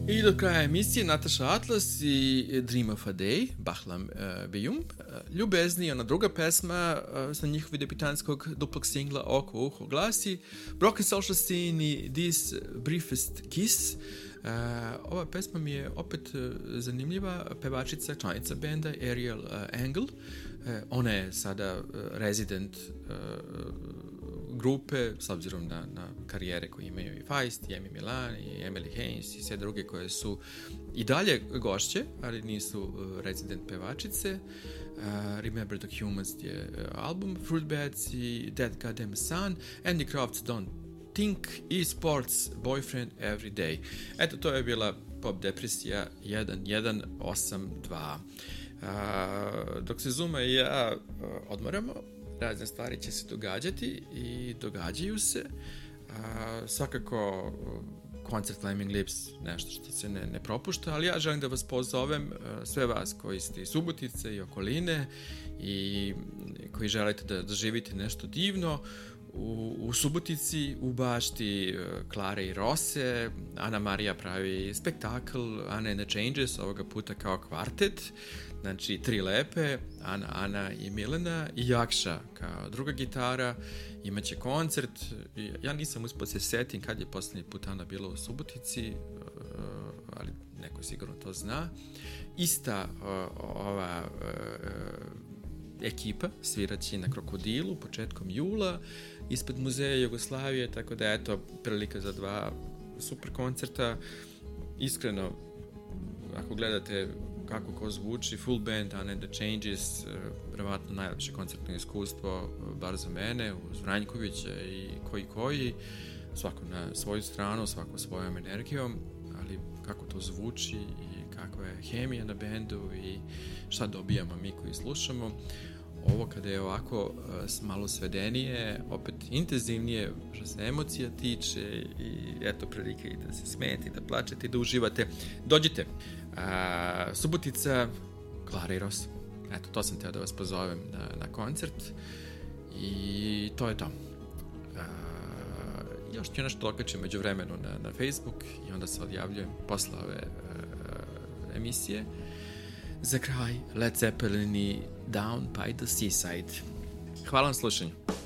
I do kraja emisije Nataša Atlas i Dream of a Day, Bahlam Bejum. Ljubezni, ona druga pesma sa njihovi debitanskog duplog singla Oko u uho glasi Broken Social Scene i This Briefest Kiss. Ova pesma mi je opet zanimljiva. Pevačica, članica benda Ariel Angle. Ona je sada rezident grupe, s obzirom na karijere koje imaju i Feist, i Amy Milan, i Emily Haynes i sve druge koje su i dalje gošće, ali nisu rezident pevačice. Remember the Humans je album, Fruit Bats i That Goddamn Sun, Andy Crafts Don't Think i Sports Boyfriend Every Day. Eto, to je bila Pop Depresija 1182. Dok se Zuma i ja odmoramo, razne stvari će se događati i događaju se. Svakako koncert Flaming Lips, nešto što se ne propušta, ali ja želim da vas pozovem, sve vas koji ste iz Subotice i okoline i koji želite da doživite nešto divno, u Subotici, u bašti Klare i Rose, Ana Marija pravi spektakl Ana and the Changes, ovoga puta kao kvartet, znači 3 lepe, Ana i Milena i Jakša kao druga gitara, imaće koncert. Ja nisam uspio se setim kad je posljednji put Ana bila u Subotici, ali neko sigurno to zna. Ista ova ekipa sviraće na Krokodilu početkom jula ispred Muzeja Jugoslavije, tako da eto prilika za 2 super koncerta. Iskreno, ako gledate kako ko zvuči, full band, Ana and the Changes, verovatno najlepše koncertno iskustvo, bar za mene, uz Vranjkovića i koji, svako na svoju stranu, svako svojom energijom, ali kako to zvuči i kakva je hemija na bendu i šta dobijamo mi koji slušamo. Ovo kada je ovako malo svedenije, opet intenzivnije što se emocija tiče i eto prilike i da se smijete, da plačete i da uživate. Dođite. Subotica, Klara i Ros. Eto, to sam teo da vas pozovem na koncert i to je to. Još ću nešto okačiti među vremenu na Facebook i onda se odjavljujem posle ove emisije. Za kraj, Led Zeppelin i Down by the Seaside. Hvala na slušanju.